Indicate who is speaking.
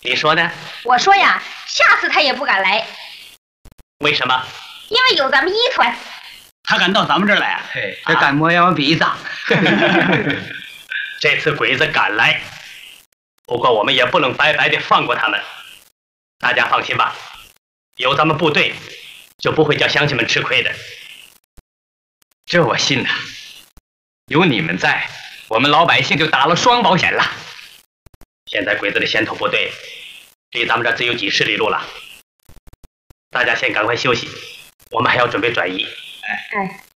Speaker 1: 你说呢？
Speaker 2: 我说呀，下次他也不敢来。
Speaker 1: 为什么？
Speaker 2: 因为有咱们一团。
Speaker 3: 他敢到咱们这儿来啊？
Speaker 4: 嘿，这敢摸羊鼻子。
Speaker 1: 这次鬼子敢来，不过我们也不能白白的放过他们。大家放心吧，有咱们部队，就不会叫乡亲们吃亏的。
Speaker 4: 这我信呐，有你们在，我们老百姓就打了双保险了。
Speaker 1: 现在鬼子的先头部队离咱们这儿只有几十里路了，大家先赶快休息，我们还要准备转移。
Speaker 2: 哎。